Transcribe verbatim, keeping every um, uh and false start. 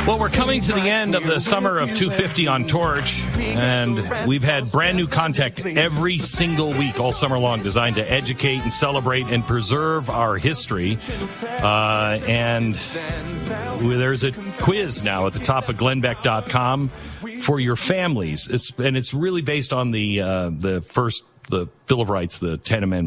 Well, we're coming to the end of the summer of two fifty on Torch, and we've had brand new content every single week all summer long designed to educate and celebrate and preserve our history. Uh, and there's a quiz now at the top of glenn beck dot com for your families. It's, and it's really based on the uh, the first, the Bill of Rights, the Ten Amendments.